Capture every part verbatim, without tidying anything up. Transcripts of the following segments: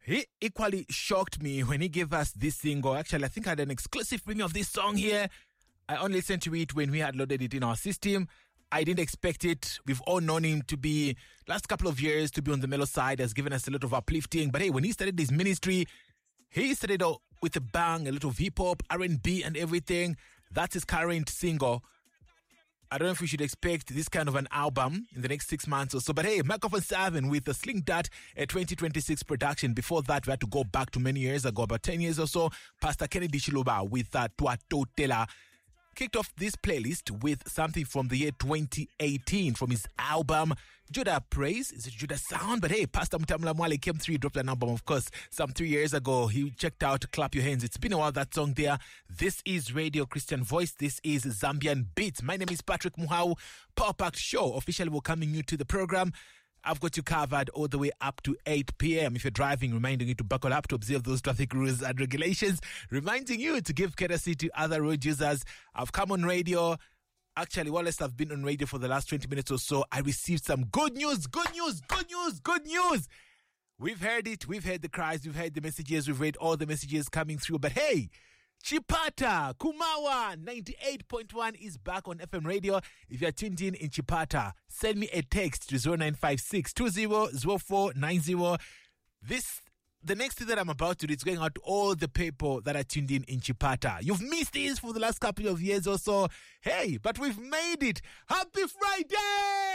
He equally shocked me when he gave us this single. Actually, I think I had an exclusive premium of this song here. I only listened to it when we had loaded it in our system. I didn't expect it. We've all known him to be, last couple of years, to be on the mellow side, has given us a lot of uplifting. But hey, when he started his ministry, he started out with a bang, a lot of hip-hop, R and B and everything. That's his current single. I don't know if we should expect this kind of an album in the next six months or so. But hey, Microphone seven with the Sling Dart, a twenty twenty-six production. Before that, we had to go back to many years ago, about ten years or so. Pastor Kennedy Chiluba with uh, Tua Totela. Kicked off this playlist with something from the year twenty eighteen from his album Judah Praise. It's a Judah sound, but hey, Pastor Mutamula Mwale came through, dropped an album, of course, some three years ago. He checked out Clap Your Hands. It's been a while, that song there. This is Radio Christian Voice. This is Zambian Beats. My name is Patrick Muhau. Power Packed Show, officially welcoming you to the program. I've got you covered all the way up to eight p.m. If you're driving, reminding you to buckle up to observe those traffic rules and regulations, reminding you to give courtesy to other road users. I've come on radio. Actually, whilst I've been on radio for the last twenty minutes or so, I received some good news, good news, good news, good news. We've heard it. We've heard the cries. We've heard the messages. We've read all the messages coming through. But hey, Chipata, Kumawa, ninety-eight point one is back on F M radio. If you're tuned in in Chipata, send me a text to zero nine five six two zero zero four nine zero. This, the next thing that I'm about to do is going out to all the people that are tuned in in Chipata. You've missed this for the last couple of years or so. Hey, but we've made it. Happy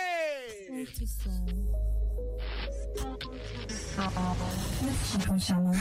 Friday!